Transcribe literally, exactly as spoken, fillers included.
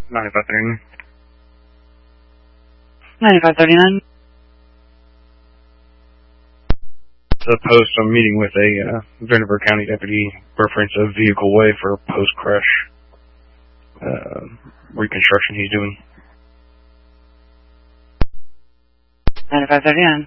ninety-five thirty-nine. ninety-five thirty-nine. The post, I'm meeting with a uh, Vanderbilt County deputy, reference a vehicle way for post-crash uh, reconstruction he's doing. ninety-five thirty-nine.